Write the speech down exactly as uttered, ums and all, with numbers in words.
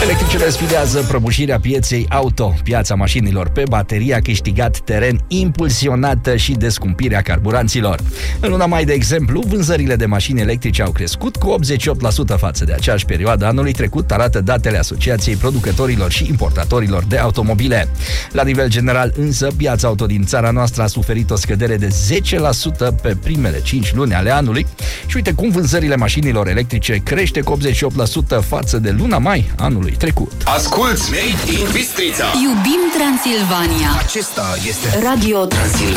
Electricele sfidează prăbușirea pieței auto. Piața mașinilor pe baterie a câștigat teren impulsionată și de scumpirea carburanților. În luna mai, de exemplu, vânzările de mașini electrice au crescut cu optzeci și opt la sută față de aceeași perioadă anului trecut, arată datele Asociației Producătorilor și Importatorilor de Automobile. La nivel general, însă, piața auto din țara noastră a suferit o scădere de zece la sută pe primele cinci luni ale anului și uite cum vânzările mașinilor electrice crește cu optzeci și opt la sută față de luna mai anului trecut. Asculți Made in Bistrița. Iubim Transilvania. Acesta este Radio Transilvania.